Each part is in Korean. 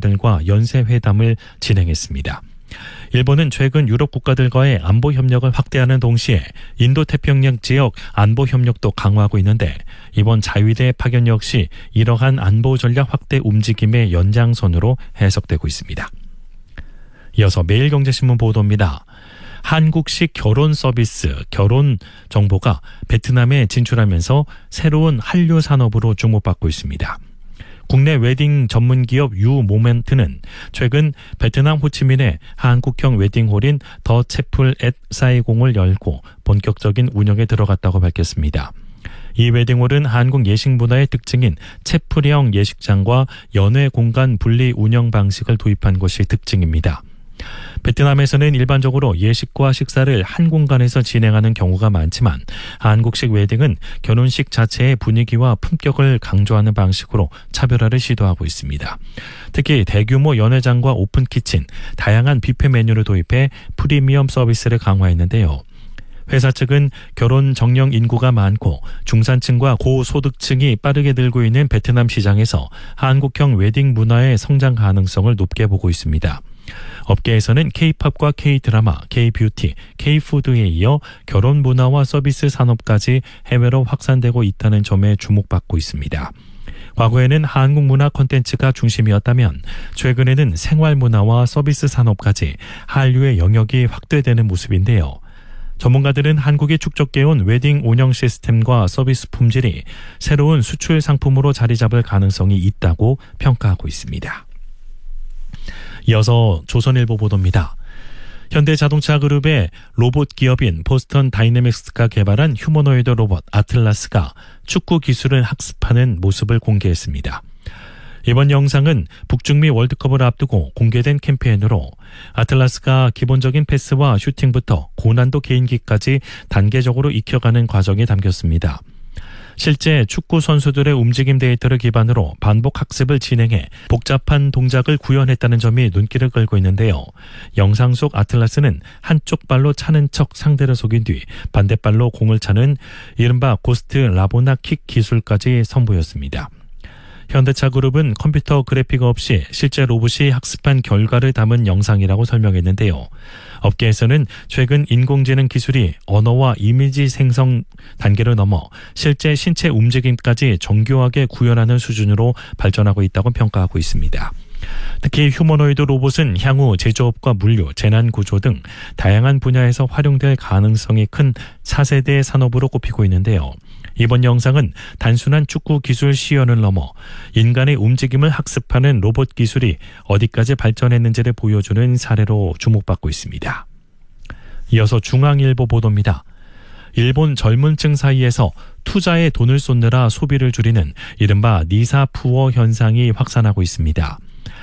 국가들과 연쇄회담을 진행했습니다. 일본은 최근 유럽 국가들과의 안보 협력을 확대하는 동시에 인도태평양 지역 안보 협력도 강화하고 있는데 이번 자위대 파견 역시 이러한 안보 전략 확대 움직임의 연장선으로 해석되고 있습니다. 이어서 매일경제신문 보도입니다. 한국식 결혼 서비스, 결혼 정보가 베트남에 진출하면서 새로운 한류 산업으로 주목받고 있습니다. 국내 웨딩 전문 기업 유모멘트는 최근 베트남 호치민에 한국형 웨딩홀인 더 채플 앳 사이공을 열고 본격적인 운영에 들어갔다고 밝혔습니다. 이 웨딩홀은 한국 예식 문화의 특징인 채플형 예식장과 연회 공간 분리 운영 방식을 도입한 것이 특징입니다. 베트남에서는 일반적으로 예식과 식사를 한 공간에서 진행하는 경우가 많지만 한국식 웨딩은 결혼식 자체의 분위기와 품격을 강조하는 방식으로 차별화를 시도하고 있습니다. 특히 대규모 연회장과 오픈 키친, 다양한 뷔페 메뉴를 도입해 프리미엄 서비스를 강화했는데요. 회사 측은 결혼 정령 인구가 많고 중산층과 고소득층이 빠르게 늘고 있는 베트남 시장에서 한국형 웨딩 문화의 성장 가능성을 높게 보고 있습니다. 업계에서는 K-팝과 K-드라마, K-뷰티, K-푸드에 이어 결혼 문화와 서비스 산업까지 해외로 확산되고 있다는 점에 주목받고 있습니다. 과거에는 한국 문화 콘텐츠가 중심이었다면 최근에는 생활 문화와 서비스 산업까지 한류의 영역이 확대되는 모습인데요. 전문가들은 한국이 축적해온 웨딩 운영 시스템과 서비스 품질이 새로운 수출 상품으로 자리 잡을 가능성이 있다고 평가하고 있습니다. 이어서 조선일보 보도입니다. 현대자동차 그룹의 로봇 기업인 보스턴 다이내믹스가 개발한 휴머노이드 로봇 아틀라스가 축구 기술을 학습하는 모습을 공개했습니다. 이번 영상은 북중미 월드컵을 앞두고 공개된 캠페인으로 아틀라스가 기본적인 패스와 슈팅부터 고난도 개인기까지 단계적으로 익혀가는 과정이 담겼습니다. 실제 축구 선수들의 움직임 데이터를 기반으로 반복 학습을 진행해 복잡한 동작을 구현했다는 점이 눈길을 끌고 있는데요. 영상 속 아틀라스는 한쪽 발로 차는 척 상대를 속인 뒤 반대발로 공을 차는 이른바 고스트 라보나 킥 기술까지 선보였습니다. 현대차 그룹은 컴퓨터 그래픽 없이 실제 로봇이 학습한 결과를 담은 영상이라고 설명했는데요. 업계에서는 최근 인공지능 기술이 언어와 이미지 생성 단계를 넘어 실제 신체 움직임까지 정교하게 구현하는 수준으로 발전하고 있다고 평가하고 있습니다. 특히 휴머노이드 로봇은 향후 제조업과 물류, 재난구조 등 다양한 분야에서 활용될 가능성이 큰 4세대 산업으로 꼽히고 있는데요. 이번 영상은 단순한 축구 기술 시연을 넘어 인간의 움직임을 학습하는 로봇 기술이 어디까지 발전했는지를 보여주는 사례로 주목받고 있습니다. 이어서 중앙일보 보도입니다. 일본 젊은 층 사이에서 투자에 돈을 쏟느라 소비를 줄이는 이른바 니사 푸어 현상이 확산하고 있습니다.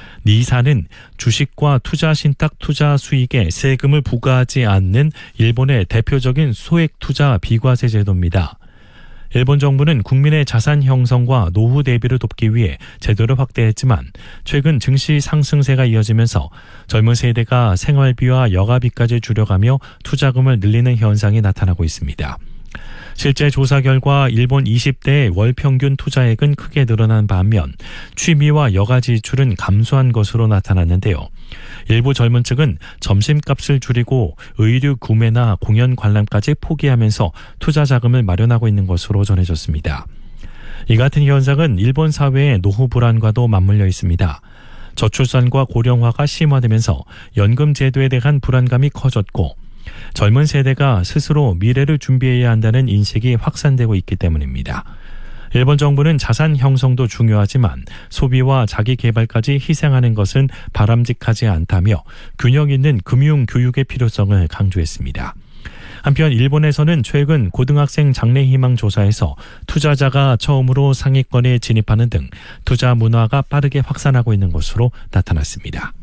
니사는 주식과 투자 신탁 투자 수익에 세금을 부과하지 않는 일본의 대표적인 소액 투자 비과세 제도입니다. 일본 정부는 국민의 자산 형성과 노후 대비를 돕기 위해 제도를 확대했지만 최근 증시 상승세가 이어지면서 젊은 세대가 생활비와 여가비까지 줄여가며 투자금을 늘리는 현상이 나타나고 있습니다. 실제 조사 결과 일본 20대의 월 평균 투자액은 크게 늘어난 반면 취미와 여가 지출은 감소한 것으로 나타났는데요. 일부 젊은 층은 점심값을 줄이고 의류 구매나 공연 관람까지 포기하면서 투자 자금을 마련하고 있는 것으로 전해졌습니다. 이 같은 현상은 일본 사회의 노후 불안과도 맞물려 있습니다. 저출산과 고령화가 심화되면서 연금 제도에 대한 불안감이 커졌고 젊은 세대가 스스로 미래를 준비해야 한다는 인식이 확산되고 있기 때문입니다. 일본 정부는 자산 형성도 중요하지만 소비와 자기 개발까지 희생하는 것은 바람직하지 않다며 균형 있는 금융 교육의 필요성을 강조했습니다. 한편 일본에서는 최근 고등학생 장래희망 조사에서 투자자가 처음으로 상위권에 진입하는 등 투자 문화가 빠르게 확산하고 있는 것으로 나타났습니다.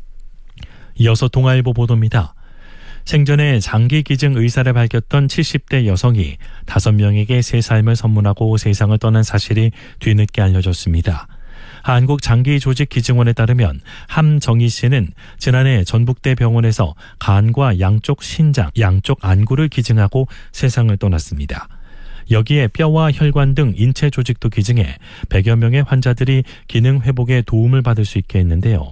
이어서 동아일보 보도입니다. 생전에 장기 기증 의사를 밝혔던 70대 여성이 5명에게 새 삶을 선물하고 세상을 떠난 사실이 뒤늦게 알려졌습니다. 한국장기조직기증원에 따르면 함정희 씨는 지난해 전북대 병원에서 간과 양쪽 신장, 양쪽 안구를 기증하고 세상을 떠났습니다. 여기에 뼈와 혈관 등 인체 조직도 기증해 100여 명의 환자들이 기능 회복에 도움을 받을 수 있게 했는데요.